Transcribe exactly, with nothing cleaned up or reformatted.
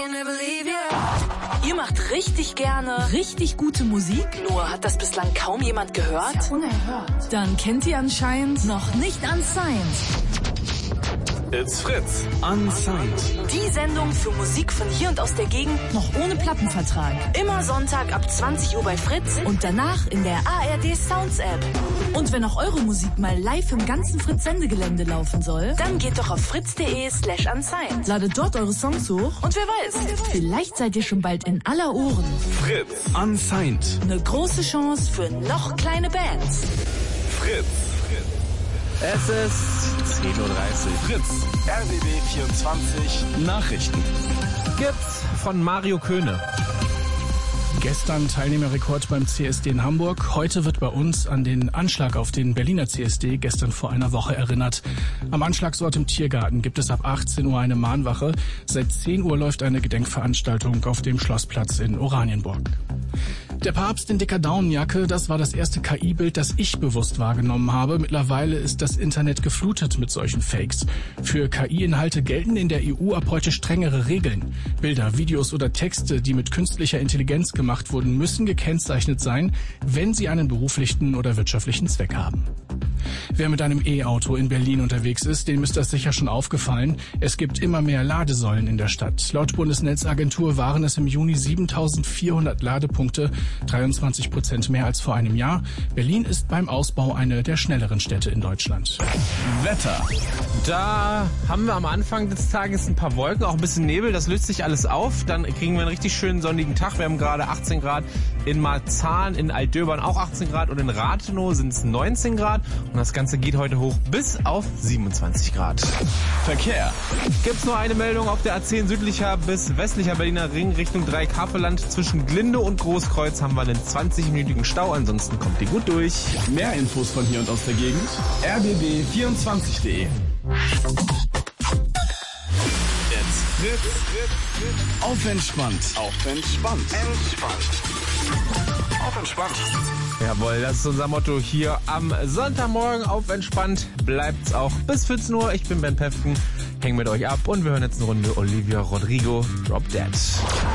Ihr macht richtig gerne richtig gute Musik? Nur hat das bislang kaum jemand gehört? Das ist ja unerhört. Dann kennt ihr anscheinend noch nicht Unsigned. It's Fritz. Unsigned. Die Sendung für Musik von hier und aus der Gegend. Noch ohne Plattenvertrag. Immer Sonntag ab zwanzig Uhr bei Fritz. Und danach in der A R D Sounds App. Und wenn auch eure Musik mal live im ganzen Fritz-Sendegelände laufen soll, dann geht doch auf fritz.de slash unsigned. Ladet dort eure Songs hoch. Und wer weiß, vielleicht seid ihr schon bald in aller Ohren. Fritz. Unsigned. Eine große Chance für noch kleine Bands. Fritz. Es ist zehn Uhr dreißig. Fritz. R B B vierundzwanzig. Nachrichten. Gibt's von Mario Köhne. Gestern Teilnehmerrekord beim C S D in Hamburg. Heute wird bei uns an den Anschlag auf den Berliner C S D gestern vor einer Woche erinnert. Am Anschlagsort im Tiergarten gibt es ab achtzehn Uhr eine Mahnwache. Seit zehn Uhr läuft eine Gedenkveranstaltung auf dem Schlossplatz in Oranienburg. Der Papst in dicker Daunenjacke, das war das erste K I-Bild, das ich bewusst wahrgenommen habe. Mittlerweile ist das Internet geflutet mit solchen Fakes. Für K I-Inhalte gelten in der E U ab heute strengere Regeln. Bilder, Videos oder Texte, die mit künstlicher Intelligenz gemacht wurden, müssen gekennzeichnet sein, wenn sie einen beruflichen oder wirtschaftlichen Zweck haben. Wer mit einem E-Auto in Berlin unterwegs ist, dem ist das sicher schon aufgefallen. Es gibt immer mehr Ladesäulen in der Stadt. Laut Bundesnetzagentur waren es im Juni siebentausendvierhundert Ladepunkte, dreiundzwanzig Prozent mehr als vor einem Jahr. Berlin ist beim Ausbau eine der schnelleren Städte in Deutschland. Wetter. Da haben wir am Anfang des Tages ein paar Wolken, auch ein bisschen Nebel. Das löst sich alles auf. Dann kriegen wir einen richtig schönen sonnigen Tag. Wir haben gerade achtzehn Grad in Marzahn, in Altdöbern auch achtzehn Grad und in Rathenow sind es neunzehn Grad. Und das Ganze geht heute hoch bis auf siebenundzwanzig Grad. Verkehr. Gibt's nur eine Meldung auf der A zehn südlicher bis westlicher Berliner Ring Richtung Dreieckhavelland. Zwischen Glinde und Großkreuz haben wir einen zwanzigminütigen Stau. Ansonsten kommt ihr gut durch. Mehr Infos von hier und aus der Gegend. R B B vierundzwanzig punkt de. It's Fritz. Auf entspannt. Auf entspannt. Entspannt. Auf entspannt. Jawohl, das ist unser Motto hier am Sonntagmorgen. Auf entspannt bleibt's auch bis vierzehn Uhr. Ich bin Ben Pefken, häng mit euch ab und wir hören jetzt eine Runde Olivia Rodrigo, Drop Dead.